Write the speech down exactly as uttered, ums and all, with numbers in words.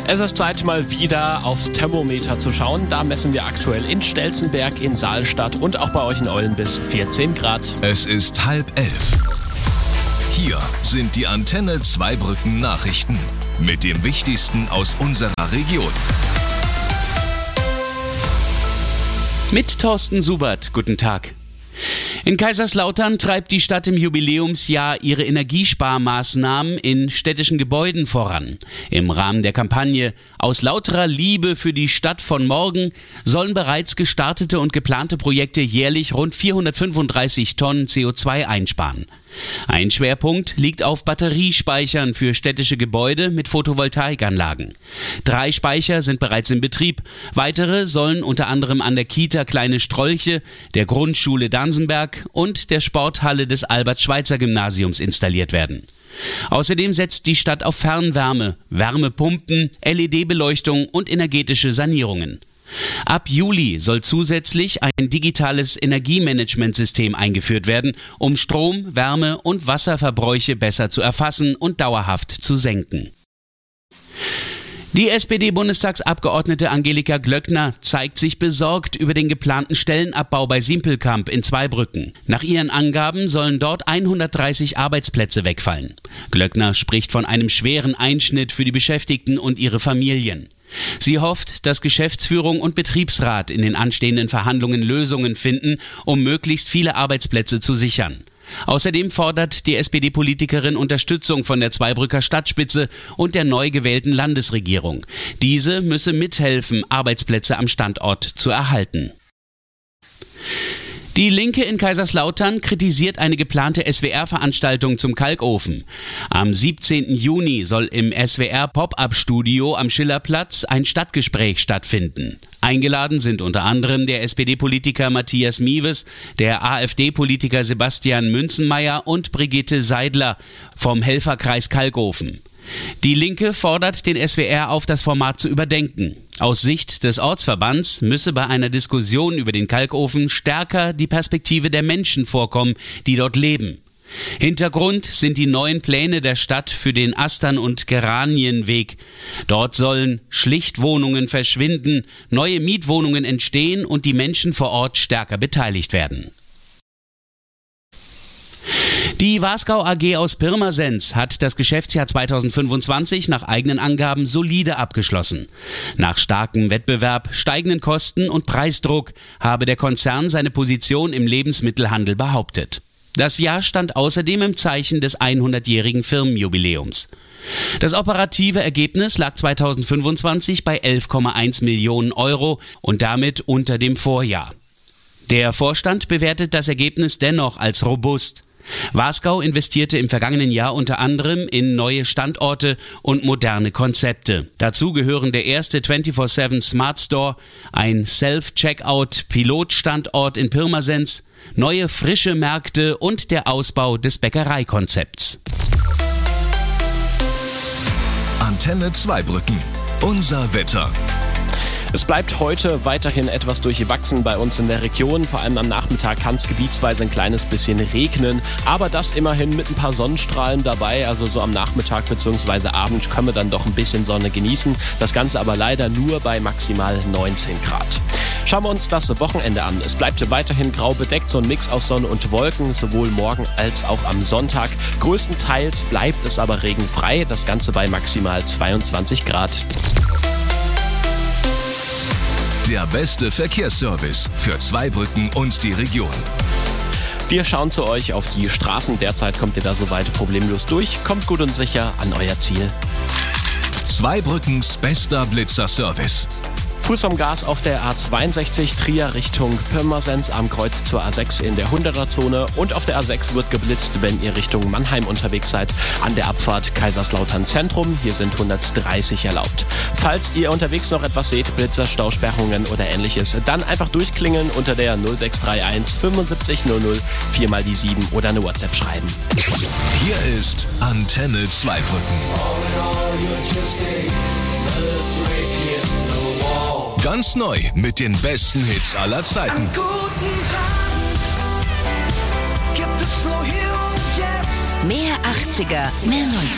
Es ist Zeit, mal wieder aufs Thermometer zu schauen. Da messen wir aktuell in Stelzenberg, in Saalstadt und auch bei euch in Eulenbiss vierzehn Grad. Es ist halb elf. Hier sind die Antenne Zweibrücken Nachrichten mit dem Wichtigsten aus unserer Region. Mit Thorsten Subert, guten Tag. In Kaiserslautern treibt die Stadt im Jubiläumsjahr ihre Energiesparmaßnahmen in städtischen Gebäuden voran. Im Rahmen der Kampagne Aus lauterer Liebe für die Stadt von morgen sollen bereits gestartete und geplante Projekte jährlich rund vierhundertfünfunddreißig Tonnen C O zwei einsparen. Ein Schwerpunkt liegt auf Batteriespeichern für städtische Gebäude mit Photovoltaikanlagen. Drei Speicher sind bereits in Betrieb. Weitere sollen unter anderem an der Kita Kleine Strolche, der Grundschule Dansenberg und der Sporthalle des Albert-Schweitzer-Gymnasiums installiert werden. Außerdem setzt die Stadt auf Fernwärme, Wärmepumpen, L E D-Beleuchtung und energetische Sanierungen. Ab Juli soll zusätzlich ein digitales Energiemanagementsystem eingeführt werden, um Strom-, Wärme- und Wasserverbräuche besser zu erfassen und dauerhaft zu senken. Die S P D-Bundestagsabgeordnete Angelika Glöckner zeigt sich besorgt über den geplanten Stellenabbau bei Simpelkamp in Zweibrücken. Nach ihren Angaben sollen dort hundertdreißig Arbeitsplätze wegfallen. Glöckner spricht von einem schweren Einschnitt für die Beschäftigten und ihre Familien. Sie hofft, dass Geschäftsführung und Betriebsrat in den anstehenden Verhandlungen Lösungen finden, um möglichst viele Arbeitsplätze zu sichern. Außerdem fordert die S P D-Politikerin Unterstützung von der Zweibrücker Stadtspitze und der neu gewählten Landesregierung. Diese müsse mithelfen, Arbeitsplätze am Standort zu erhalten. Die Linke in Kaiserslautern kritisiert eine geplante S W R-Veranstaltung zum Kalkofen. Am siebzehnten Juni soll im S W R-Pop-Up-Studio am Schillerplatz ein Stadtgespräch stattfinden. Eingeladen sind unter anderem der S P D-Politiker Matthias Miewes, der A f D-Politiker Sebastian Münzenmeier und Brigitte Seidler vom Helferkreis Kalkofen. Die Linke fordert den S W R auf, das Format zu überdenken. Aus Sicht des Ortsverbands müsse bei einer Diskussion über den Kalkofen stärker die Perspektive der Menschen vorkommen, die dort leben. Hintergrund sind die neuen Pläne der Stadt für den Astern- und Geranienweg. Dort sollen Schlichtwohnungen verschwinden, neue Mietwohnungen entstehen und die Menschen vor Ort stärker beteiligt werden. Die Wasgau A G aus Pirmasens hat das Geschäftsjahr zweitausendfünfundzwanzig nach eigenen Angaben solide abgeschlossen. Nach starkem Wettbewerb, steigenden Kosten und Preisdruck habe der Konzern seine Position im Lebensmittelhandel behauptet. Das Jahr stand außerdem im Zeichen des hundertjährigen Firmenjubiläums. Das operative Ergebnis lag zweitausendfünfundzwanzig bei elf Komma eins Millionen Euro und damit unter dem Vorjahr. Der Vorstand bewertet das Ergebnis dennoch als robust. Wasgau investierte im vergangenen Jahr unter anderem in neue Standorte und moderne Konzepte. Dazu gehören der erste vierundzwanzig sieben Smart Store, ein Self-Checkout-Pilotstandort in Pirmasens, neue frische Märkte und der Ausbau des Bäckereikonzepts. Antenne Zweibrücken. Unser Wetter. Es bleibt heute weiterhin etwas durchwachsen bei uns in der Region. Vor allem am Nachmittag kann es gebietsweise ein kleines bisschen regnen. Aber das immerhin mit ein paar Sonnenstrahlen dabei. Also so am Nachmittag bzw. Abend können wir dann doch ein bisschen Sonne genießen. Das Ganze aber leider nur bei maximal neunzehn Grad. Schauen wir uns das Wochenende an. Es bleibt weiterhin grau bedeckt, so ein Mix aus Sonne und Wolken, sowohl morgen als auch am Sonntag. Größtenteils bleibt es aber regenfrei. Das Ganze bei maximal zweiundzwanzig Grad. Der beste Verkehrsservice für Zweibrücken und die Region. Wir schauen zu euch auf die Straßen. Derzeit kommt ihr da soweit problemlos durch. Kommt gut und sicher an euer Ziel. Zweibrückens bester Blitzer-Service. Fuß am Gas auf der A zweiundsechzig Trier Richtung Pirmasens am Kreuz zur A sechs in der hunderter-Zone und auf der A sechs wird geblitzt, wenn ihr Richtung Mannheim unterwegs seid, an der Abfahrt Kaiserslautern Zentrum. Hier sind hundertdreißig erlaubt. Falls ihr unterwegs noch etwas seht, Blitzer, Stausperrungen oder ähnliches, dann einfach durchklingeln unter der null sechs drei eins fünfundsiebzig null null, viermal die sieben oder eine WhatsApp schreiben. Hier ist Antenne Zweibrücken. Ganz neu mit den besten Hits aller Zeiten. An guten Tagen gibt es nur hier und jetzt. Mehr achtziger, mehr neunziger.